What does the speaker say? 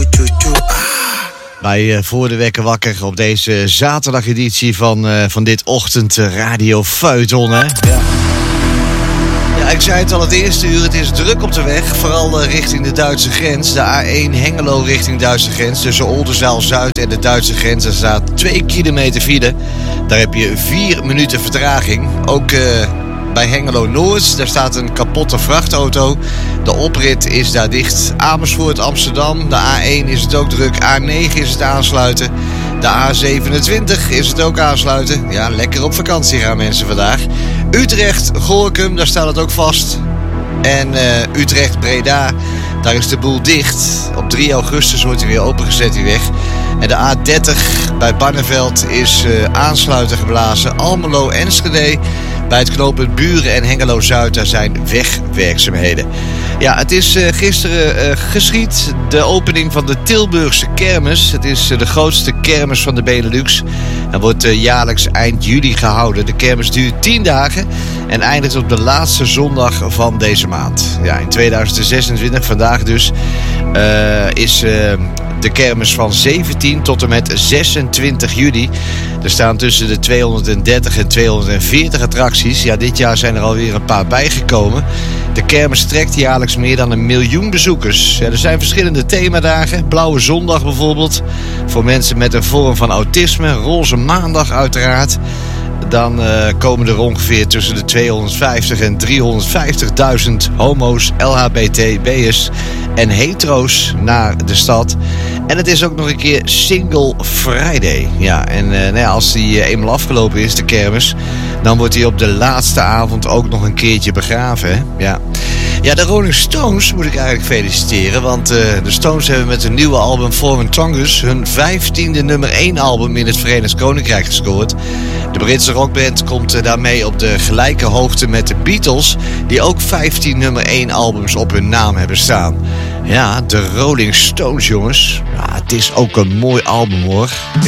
Bij Voor de Wekker Wakker op deze zaterdageditie van dit ochtend Radio Feuilleton, hè? Ja, ik zei het al het eerste uur, het is druk op de weg. Vooral richting de Duitse grens. De A1 Hengelo richting Duitse grens. Tussen Oldenzaal-Zuid en de Duitse grens. Er staat 2 kilometer file. Daar heb je 4 minuten vertraging. Ook bij Hengelo-Noord, daar staat een kapotte vrachtauto. De oprit is daar dicht. Amersfoort, Amsterdam, de A1 is het ook druk. A9 is het aansluiten. De A27 is het ook aansluiten. Ja, lekker op vakantie gaan mensen vandaag. Utrecht, Gorinchem, daar staat het ook vast. En Utrecht-Breda, daar is de boel dicht. Op 3 augustus wordt hij weer opengezet, die weg. En de A30 bij Barneveld is aansluiten geblazen. Almelo-Enschede. Bij het knooppunt Buren en Hengelo-Zuid, daar zijn wegwerkzaamheden. Ja, het is gisteren geschied. De opening van de Tilburgse kermis. Het is de grootste kermis van de Benelux. En wordt jaarlijks eind juli gehouden. De kermis duurt 10 dagen en eindigt op de laatste zondag van deze maand. Ja, in 2026, vandaag dus, is de kermis van 17 tot en met 26 juli. Er staan tussen de 230 en 240 attracties. Ja, dit jaar zijn er alweer een paar bijgekomen. De kermis trekt jaarlijks meer dan 1 miljoen bezoekers. Ja, er zijn verschillende themadagen. Blauwe zondag bijvoorbeeld. Voor mensen met een vorm van autisme. Roze maandag uiteraard. Dan komen er ongeveer tussen de 250 en 350.000 homo's, LHBTB'ers en hetero's naar de stad. En het is ook nog een keer Single Friday. Ja, en als die eenmaal afgelopen is, de kermis, dan wordt die op de laatste avond ook nog een keertje begraven. Hè? Ja, de Rolling Stones moet ik eigenlijk feliciteren. Want de Stones hebben met hun nieuwe album Foreign Tongues hun 15e nummer 1 album in het Verenigd Koninkrijk gescoord. De Britse rockband komt daarmee op de gelijke hoogte met de Beatles, die ook 15 nummer 1 albums op hun naam hebben staan. Ja, de Rolling Stones, jongens. Ja, het is ook een mooi album, hoor.